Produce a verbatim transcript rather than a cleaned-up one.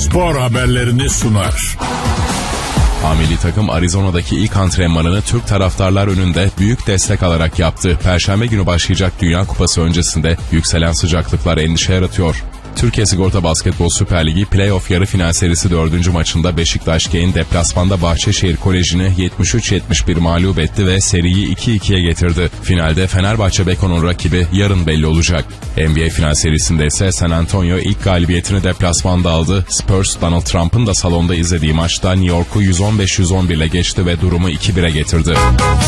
spor haberlerini sunar. Milli takım Arizona'daki ilk antrenmanını Türk taraftarlar önünde büyük destek alarak yaptı. Perşembe günü başlayacak Dünya Kupası öncesinde yükselen sıcaklıklar endişe yaratıyor. Türkiye Sigorta Basketbol Süper Ligi Playoff yarı final serisi dördüncü maçında Beşiktaş Gain deplasmanda Bahçeşehir Koleji'ni yetmiş üç yetmiş bir mağlup etti ve seriyi iki ikiye getirdi. Finalde Fenerbahçe Beko'nun rakibi yarın belli olacak. N B A final serisinde ise San Antonio ilk galibiyetini deplasmanda aldı. Spurs, Donald Trump'ın da salonda izlediği maçta New York'u yüz on beş yüz on bir ile geçti ve durumu iki bire getirdi.